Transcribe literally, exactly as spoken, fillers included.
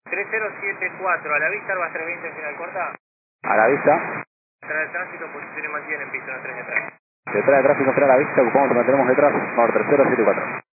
tres cero siete cuatro, a la vista, Arbas trescientos veinte, final corta. A la vista. Central de tránsito, posiciones mantienen en piso, no tres detrás. Detrás de tráfico, espera a la vista, ocupamos y mantenemos detrás. Por tres cero siete cuatro.